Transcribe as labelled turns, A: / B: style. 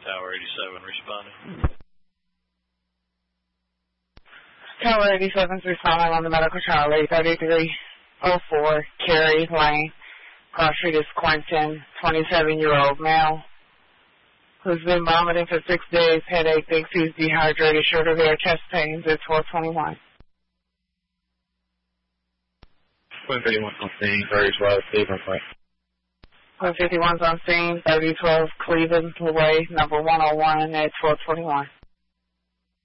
A: Tower 87 responding.
B: Tower 87 is responding on the medical Charlie 3304 Cary Lane. Cross street is Quentin, 27-year-old male, who's been vomiting for 6 days, headache, thinks he's dehydrated, short of air, chest pains at 1221.
C: 151 on scene, 3012 Cleveland Way.
B: 151's on scene, 3012 Cleveland Way, number 101 at 1221.